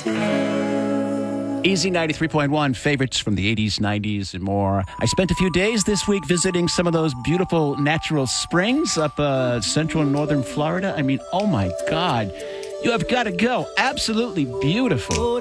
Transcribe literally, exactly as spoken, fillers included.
Easy ninety-three point one, favorites from the eighties, nineties, and more. I spent a few days this week visiting some of those beautiful natural springs up uh, central and northern Florida. I mean, oh my God, you have got to go. Absolutely beautiful.